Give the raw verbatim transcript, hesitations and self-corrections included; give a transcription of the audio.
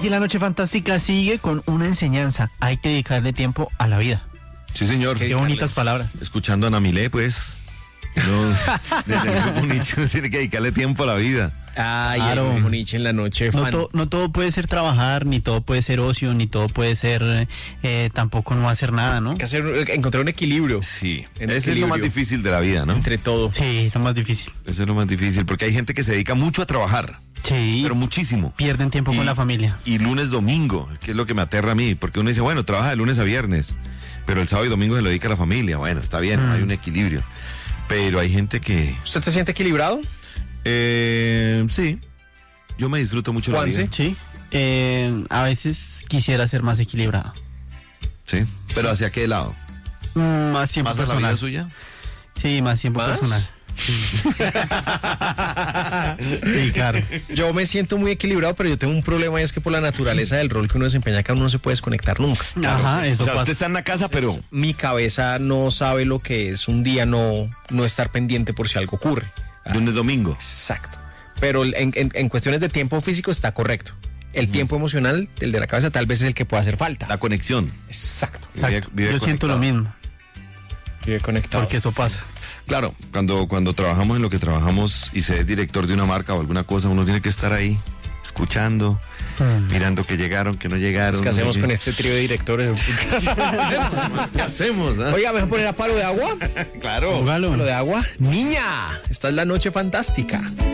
Aquí La Noche Fantástica sigue con una enseñanza. Hay que dedicarle tiempo a la vida. Sí, señor. Qué bonitas palabras. Escuchando a Ana Milé, pues. No, desde el grupo Nietzsche uno tiene que dedicarle tiempo a la vida. Ay, Claro. el grupo Nietzsche en la noche. No, fan. to- no todo puede ser trabajar, ni todo puede ser ocio, ni todo puede ser eh, tampoco no hacer nada, ¿no? Hay que hacer, encontrar un equilibrio Sí, En ese es lo equilibrio. más difícil de la vida, ¿no? entre todo. Sí, lo más difícil. Eso es lo más difícil, porque hay gente que se dedica mucho a trabajar, Sí, pero muchísimo. pierden tiempo Y- con la familia. Y lunes, domingo, que es lo que me aterra a mí, porque uno dice, bueno, trabaja de lunes a viernes, pero el sábado y domingo se lo dedica a la familia. Bueno, está bien, Mm. hay un equilibrio. Pero hay gente que... ¿Usted se siente equilibrado? Eh, sí, yo me disfruto mucho la Juanse. vida. Sí, eh, a veces quisiera ser más equilibrado. Sí, pero ¿hacia qué lado? Mm, más tiempo ¿Más a la personal. vida suya? Sí, más tiempo ¿Más? personal. Sí. Sí, claro. Yo me siento muy equilibrado, pero yo tengo un problema y es que por la naturaleza del rol que uno desempeña acá uno no se puede desconectar nunca. Ajá, eso O sea, pasa. usted está en la casa, pero... Mi cabeza no sabe lo que es un día no, no estar pendiente por si algo ocurre. Lunes, domingo. Exacto. Pero en, en- en cuestiones de tiempo físico está correcto. El tiempo emocional, el de la cabeza, tal vez es el que puede hacer falta. La conexión. Exacto. Exacto. Vive- vive Yo siento lo conectado. mismo, Vive conectado. porque eso pasa. Claro, cuando, cuando trabajamos en lo que trabajamos y se es director de una marca o alguna cosa, uno tiene que estar ahí, escuchando, mirando que llegaron, que no llegaron. ¿Qué hacemos no con sé este trío de directores? qué. ¿Qué hacemos? ah? Oiga, ¿me voy a poner a palo de agua? Claro. Póngalo. ¿Palo de agua? Niña, esta es La Noche Fantástica.